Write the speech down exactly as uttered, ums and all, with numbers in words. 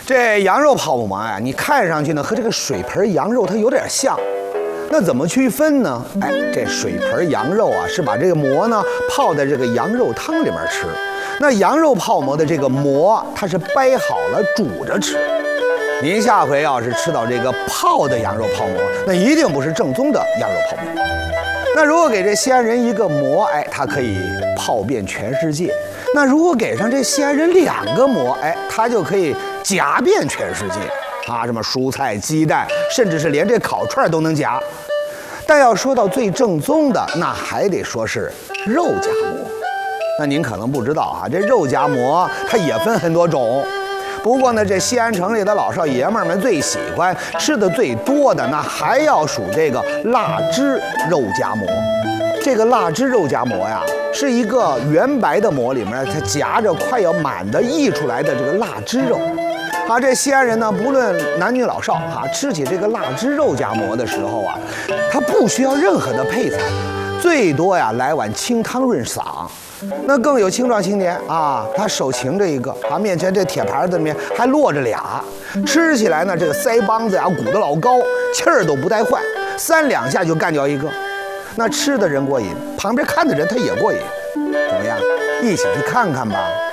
这羊肉泡馍呀，你看上去呢和这个水盆羊肉它有点像，那怎么区分呢？哎，这水盆羊肉啊是把这个馍呢泡在这个羊肉汤里面吃，那羊肉泡馍的这个馍它是掰好了煮着吃。您下回要是吃到这个泡的羊肉泡馍，那一定不是正宗的羊肉泡馍。那如果给这西安人一个馍，哎，它可以泡遍全世界。那如果给上这西安人两个馍，哎，它就可以夹遍全世界啊！什么蔬菜、鸡蛋，甚至是连这烤串都能夹。但要说到最正宗的，那还得说是肉夹馍。那您可能不知道啊，这肉夹馍它也分很多种。不过呢，这西安城里的老少爷们们最喜欢吃的最多的，那还要数这个腊汁肉夹馍。这个腊汁肉夹馍呀，是一个圆白的馍，里面它夹着快要满的溢出来的这个腊汁肉。啊，这西安人呢，不论男女老少，哈、啊，吃起这个腊汁肉夹馍的时候啊，他不需要任何的配菜，最多呀来碗清汤润嗓。那更有青壮青年啊，他手擎着一个，啊，面前这铁盘子里面还落着俩，吃起来呢，这个腮帮子呀鼓得老高，气儿都不带坏，三两下就干掉一个。那吃的人过瘾，旁边看的人他也过瘾，怎么样？一起去看看吧。